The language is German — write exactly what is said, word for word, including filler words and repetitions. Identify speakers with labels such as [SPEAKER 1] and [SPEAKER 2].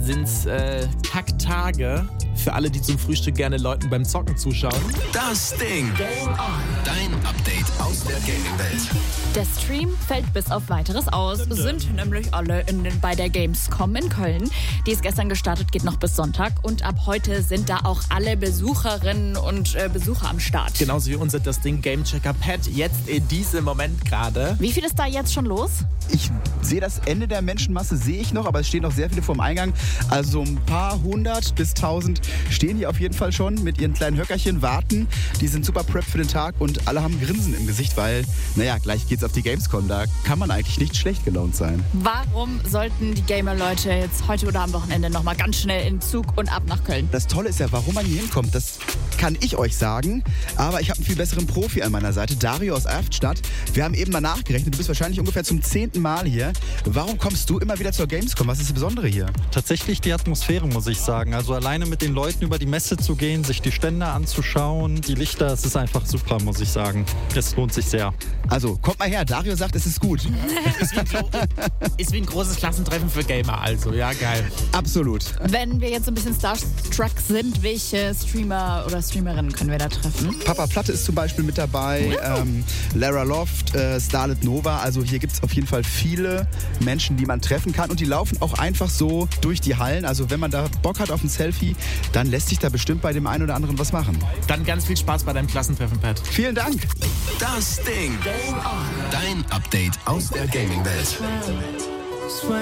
[SPEAKER 1] sind's äh, Kacktage für alle, die zum Frühstück gerne Leuten beim Zocken zuschauen.
[SPEAKER 2] Das Ding. Dein Update aus der Gaming-Welt.
[SPEAKER 3] Der Stream fällt bis auf Weiteres aus. Sind nämlich alle in den, bei der Gamescom in Köln. Die ist gestern gestartet, geht noch bis Sonntag. Und ab heute sind da auch alle Besucherinnen und äh, Besucher am Start.
[SPEAKER 1] Genauso wie unser Das Ding Gamechecker Pad jetzt in diesem Moment gerade.
[SPEAKER 3] Wie viel ist da jetzt schon los?
[SPEAKER 4] Ich sehe das Ende der Menschenmasse, sehe ich noch, aber es stehen noch sehr viele vor dem Eingang. Also so ein paar hundert bis tausend stehen hier auf jeden Fall schon mit ihren kleinen Höckerchen, warten. Die sind super prep für den Tag und alle haben Grinsen im Gesicht, weil, naja, gleich geht's auf die Gamescom. Da kann man eigentlich nicht schlecht gelaunt sein.
[SPEAKER 3] Warum sollten die Gamer-Leute jetzt heute oder am Wochenende nochmal ganz schnell in den Zug und ab nach Köln?
[SPEAKER 4] Das Tolle ist ja, warum man hier hinkommt, das kann ich euch sagen. Aber ich habe einen viel besseren Profi an meiner Seite, Dario aus Erftstadt. Wir haben eben mal nachgerechnet, du bist wahrscheinlich ungefähr zum zehnten Mal hier. Warum kommst du immer wieder zur Gamescom? Was ist das Besondere hier?
[SPEAKER 5] Tatsächlich die Atmosphäre, muss ich sagen. Also alleine mit den Leuten über die Messe zu gehen, sich die Stände anzuschauen, die Lichter, es ist einfach super, muss ich sagen. Es lohnt sich sehr.
[SPEAKER 4] Also, kommt mal her. Dario sagt, es ist gut.
[SPEAKER 1] Ist wie, ein, ist wie ein großes Klassentreffen für Gamer, also. Ja, geil.
[SPEAKER 4] Absolut.
[SPEAKER 3] Wenn wir jetzt so ein bisschen starstruck sind, welche Streamer oder Streamerinnen können wir da treffen?
[SPEAKER 4] Papa Platte ist zum Beispiel mit dabei, ähm, Lara Loft, äh, Starlet Nova. Also hier gibt es auf jeden Fall viele Menschen, die man treffen kann. Und die laufen auch einfach so durch die Hallen. Also wenn man da Bock hat auf ein Selfie, dann lässt sich da bestimmt bei dem einen oder anderen was machen.
[SPEAKER 1] Dann ganz viel Spaß bei deinem Klassentreffen, Pat.
[SPEAKER 4] Vielen Dank.
[SPEAKER 2] Das Ding. Dein Update aus der Gaming-Welt.